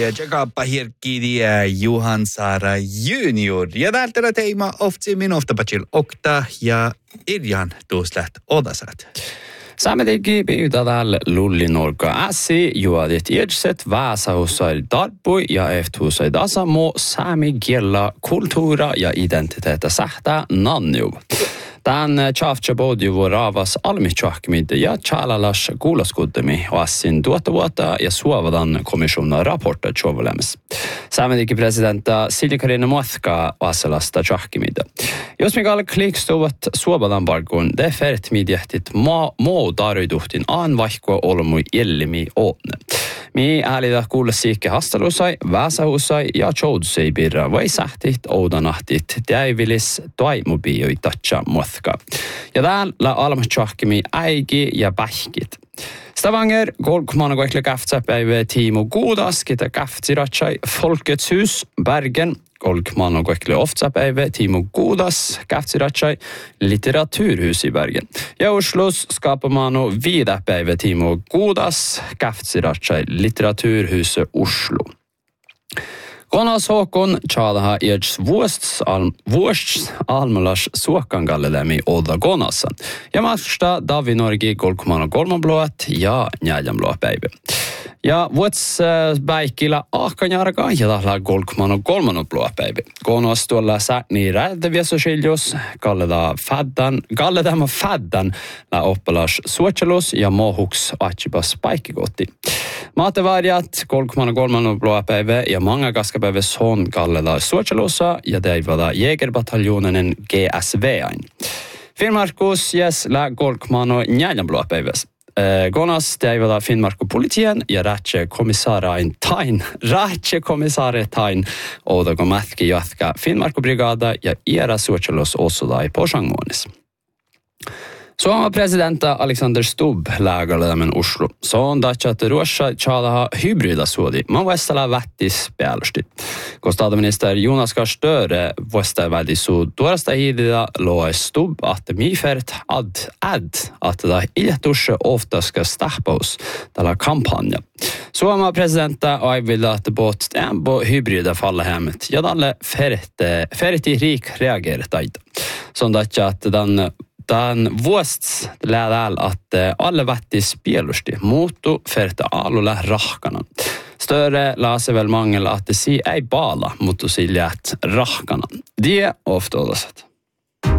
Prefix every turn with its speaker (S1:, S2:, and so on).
S1: Jakapa hirkkidiä Juhan Saara Junior. Ja täältä teema ofti min oftapachil okta ja Irjan tuusläht odasat.
S2: Saamme teki pyytää täällä Lullinorka äsi, juodit idset väsähussai darpui ja eftuhussai tasamo saami kiellä kulttuura ja identiteetä sähtää nanniuv. Tän tjaftsä bodju vår ravas almitjahkmid ja tjalalas kuulaskuddemi assin tuottavuutta ja suovadan komissiona raportta tjovolems. Saamen presidenta Silja Karina Muotka aselasta tjahkmid. Jos mikä klikstuvat suovadan bargon, det färt midjähtit moo daruiduhtin aan vaihkoa olmui illimi ootne. Mi äälitä kuulla siikke hastalusai, väsähusai ja tjoudusai birra vai sähtit oudanahtit täivilis toimubioi tatsa Muotka. Ja täällä almatjahkimi äigi ja pähkit. Stavanger, Golkman och äckliga kaftsäpäivä Timo Godas, kita kaftsiratsai Folkets hus, Bergen, Golkman och äckliga oftsäpäivä Timo Godas, kaftsiratsai litteraturhus i Bergen. Ja Oslos skapamano vidapäivä Timo Godas, kaftsiratsai litteraturhus Oslo. Konas Håkon tjadaha eds vuosts almalas suokangallelemi oda Konassa. Ja matchta Davi Norgi golkman golmanblåat ja njäljamblåpäivä. Ja vuots päikkillä ahkanjarka ja tahla golkman golmanblåpäivä. Konas tuolla säni räddeviesosiljus galledama faddan la oppalas suotselus ja mohuks achipas paikkikotti. Maatevarjat, golkman golmanblåpäivä ja manga kaskapäivä son kalleda suotselussa ja teivada jägerbataljonen GSV-ain. Finnmarkus jäs lä golkmano njäljamblåpäiväs. Gonas teivada Finnmarku politien ja rätse komissaare tain odago mätki jatka Finnmarku brigada ja era suotselus osodai posangmuonis. Suomen presidenta Alexander Stubb lägärlämmen Oslo. Så on datsat ruossa tjadaha hybrida suodi. Man vestala vättis päälusti. Kun statsminister Jonas Gahr Støre västävädi su tuorasta hiidida loa Stubb att mifert att da iltusse ofta ska stahpaus tällä kampanja. Suomen presidenta aivilla att bot ämbo hybrida falla hemmet. Ja dalle ferti rik reagerat. Så datsat den vuosts läädäl, että alle vätti spielusti muuttu ferta alulle rahkana. Större läser väl mangel att det si ei bala, mutta si lätt rahkana. Det ofta odasat.